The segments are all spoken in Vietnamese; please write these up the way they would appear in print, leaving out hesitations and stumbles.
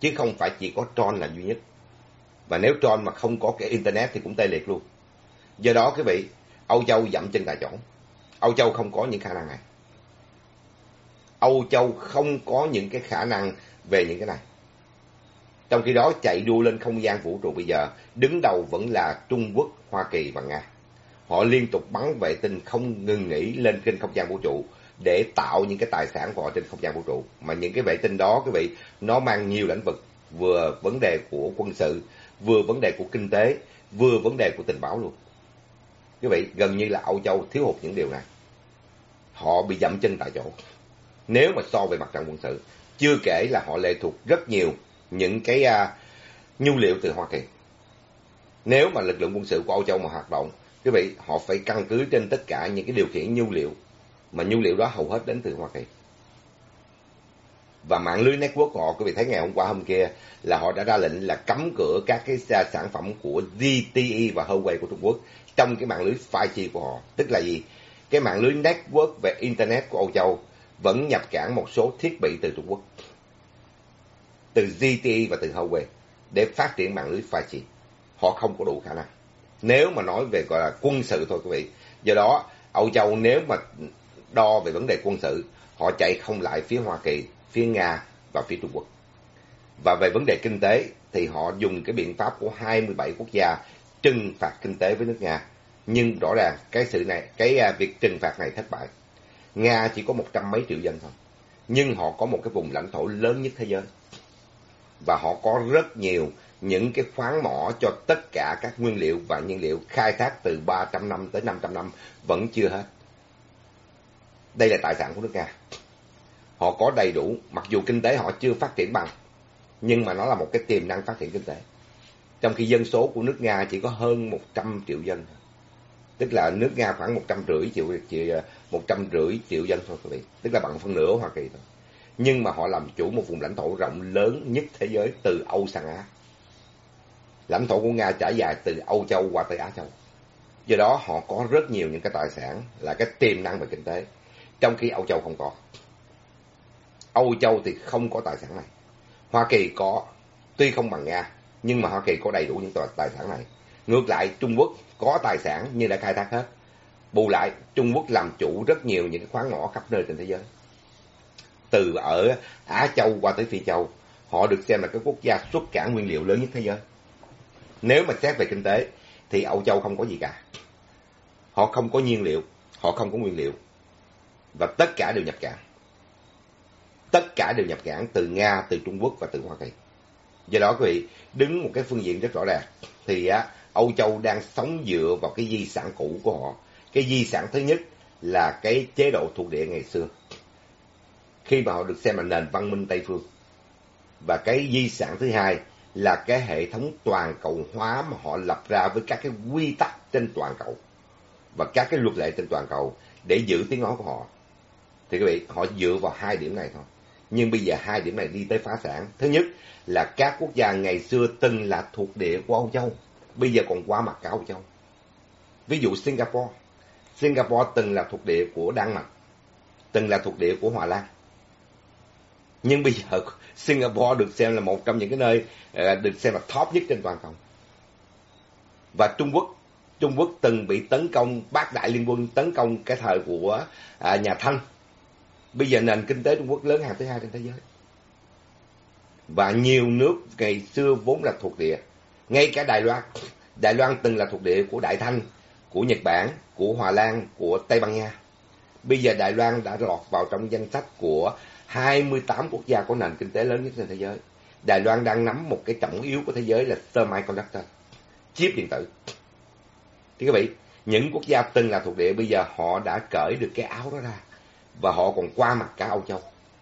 chứ không phải chỉ có Tron là duy nhất. Và nếu Tron mà không có cái Internet thì cũng tê liệt luôn. Do đó quý vị, Âu Châu dậm chân tại chỗ. Âu Châu không có những khả năng này. Âu Châu không có những cái khả năng về những cái này. Trong khi đó chạy đua lên không gian vũ trụ bây giờ, đứng đầu vẫn là Trung Quốc, Hoa Kỳ và Nga. Họ liên tục bắn vệ tinh không ngừng nghỉ lên trên không gian vũ trụ để tạo những cái tài sản của họ trên không gian vũ trụ. Mà những cái vệ tinh đó quý vị, nó mang nhiều lĩnh vực, vừa vấn đề của quân sự, vừa vấn đề của kinh tế, vừa vấn đề của tình báo luôn. Quý vị, gần như là Âu Châu thiếu hụt những điều này. Họ bị dậm chân tại chỗ. Nếu mà so về mặt trận quân sự, chưa kể là họ lệ thuộc rất nhiều những cái nhu liệu từ Hoa Kỳ. Nếu mà lực lượng quân sự của Âu Châu mà hoạt động, quý vị, họ phải căn cứ trên tất cả những cái điều khiển nhu liệu, mà nhu liệu đó hầu hết đến từ Hoa Kỳ. Và mạng lưới network của họ, quý vị thấy ngày hôm qua hôm kia là họ đã ra lệnh là cấm cửa các cái sản phẩm của ZTE và Huawei của Trung Quốc trong cái mạng lưới 5G của họ. Tức là gì? Cái mạng lưới network về Internet của Âu Châu vẫn nhập cảng một số thiết bị từ Trung Quốc, từ ZTE và từ Huawei để phát triển mạng lưới 5G. Họ không có đủ khả năng. Nếu mà nói về gọi là quân sự thôi quý vị. Do đó, Âu Châu nếu mà đo về vấn đề quân sự, họ chạy không lại phía Hoa Kỳ, phía Nga và phía Trung Quốc. Và về vấn đề kinh tế thì họ dùng cái biện pháp của 27 quốc gia trừng phạt kinh tế với nước Nga. Nhưng rõ ràng cái việc trừng phạt này thất bại. Nga chỉ có 100 mấy triệu dân thôi. Nhưng họ có một cái vùng lãnh thổ lớn nhất thế giới. Và họ có rất nhiều những cái khoáng mỏ cho tất cả các nguyên liệu và nhiên liệu khai thác từ 300 năm tới 500 năm vẫn chưa hết. Đây là tài sản của nước Nga. Họ có đầy đủ, mặc dù kinh tế họ chưa phát triển bằng, nhưng mà nó là một cái tiềm năng phát triển kinh tế. Trong khi dân số của nước Nga chỉ có hơn 100 triệu dân. Tức là nước Nga khoảng 150 triệu dân thôi quý vị. Tức là bằng phân nửa Hoa Kỳ thôi. Nhưng mà họ làm chủ một vùng lãnh thổ rộng lớn nhất thế giới từ Âu sang Á. Lãnh thổ của Nga trải dài từ Âu Châu qua tới Á Châu. Do đó họ có rất nhiều những cái tài sản là cái tiềm năng về kinh tế. Trong khi Âu Châu không có. Âu Châu thì không có tài sản này. Hoa Kỳ có, tuy không bằng Nga, nhưng mà Hoa Kỳ có đầy đủ những tài sản này. Ngược lại, Trung Quốc có tài sản nhưng đã khai thác hết. Bù lại, Trung Quốc làm chủ rất nhiều những khoáng mỏ khắp nơi trên thế giới. Từ ở Á Châu qua tới Phi Châu, họ được xem là cái quốc gia xuất cảng nguyên liệu lớn nhất thế giới. Nếu mà xét về kinh tế, thì Âu Châu không có gì cả. Họ không có nhiên liệu, họ không có nguyên liệu. Và tất cả đều nhập cảng. Tất cả đều nhập cảng từ Nga, từ Trung Quốc và từ Hoa Kỳ. Do đó quý vị, đứng một cái phương diện rất rõ ràng, thì Âu Châu đang sống dựa vào cái di sản cũ của họ. Cái di sản thứ nhất là cái chế độ thuộc địa ngày xưa, khi mà họ được xem là nền văn minh Tây Phương. Và cái di sản thứ hai là cái hệ thống toàn cầu hóa mà họ lập ra với các cái quy tắc trên toàn cầu và các cái luật lệ trên toàn cầu để giữ tiếng nói của họ. Thì quý vị, họ dựa vào hai điểm này thôi. Nhưng bây giờ hai điểm này đi tới phá sản. Thứ nhất là các quốc gia ngày xưa từng là thuộc địa của Âu Châu, bây giờ còn qua mặt cả Âu Châu. Ví dụ Singapore. Singapore từng là thuộc địa của Đan Mạch, từng là thuộc địa của Hòa Lan. Nhưng bây giờ Singapore được xem là một trong những cái nơi được xem là top nhất trên toàn cầu. Và Trung Quốc từng bị tấn công, Bát Đại Liên Quân tấn công cái thời của nhà Thanh. Bây giờ nền kinh tế Trung Quốc lớn hàng thứ hai trên thế giới. Và nhiều nước ngày xưa vốn là thuộc địa. Ngay cả Đài Loan. Đài Loan từng là thuộc địa của Đại Thanh, của Nhật Bản, của Hòa Lan, của Tây Ban Nha. Bây giờ Đài Loan đã lọt vào trong danh sách của 28 quốc gia có nền kinh tế lớn nhất trên thế giới. Đài Loan đang nắm một cái trọng yếu của thế giới là semiconductor, chip điện tử. Thì quý vị, những quốc gia từng là thuộc địa bây giờ họ đã cởi được cái áo đó ra. Và họ còn qua mặt cả Âu Châu.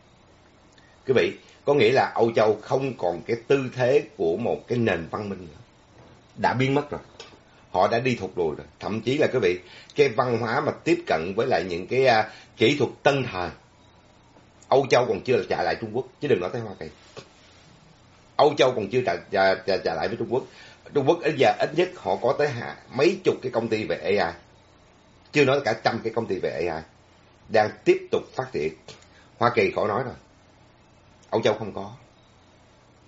Quý vị, có nghĩa là Âu Châu không còn cái tư thế của một cái nền văn minh nữa. Đã biến mất rồi. Họ đã đi thụt lùi rồi. Thậm chí là quý vị, cái văn hóa mà tiếp cận với lại những cái kỹ thuật tân thời, Âu Châu còn chưa chạy lại Trung Quốc, chứ đừng nói tới Hoa Kỳ. Âu Châu còn chưa chạy lại với Trung Quốc. Trung Quốc ít nhất họ có tới mấy chục cái công ty về AI. Chưa nói cả trăm cái công ty về AI. Đang tiếp tục phát triển. Hoa Kỳ khỏi nói rồi. Âu Châu không có.